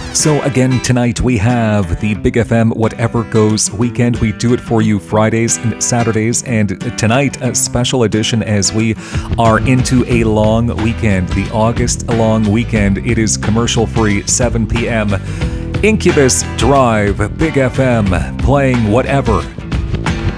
So again, tonight we have the Big FM Whatever Goes weekend. We do it for you Fridays and Saturdays, and tonight a special edition as we are into a long weekend, the August long weekend. It is commercial free, 7 p.m. Incubus Drive, Big FM, playing whatever